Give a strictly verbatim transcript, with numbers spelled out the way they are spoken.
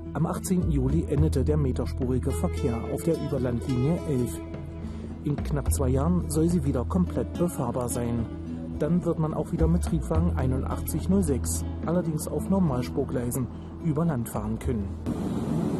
Am achtzehnten Juli endete der meterspurige Verkehr auf der Überlandlinie elf. In knapp zwei Jahren soll sie wieder komplett befahrbar sein. Dann wird man auch wieder mit Triebwagen einundachtzig null sechs, allerdings auf Normalspurgleisen, über Land fahren können.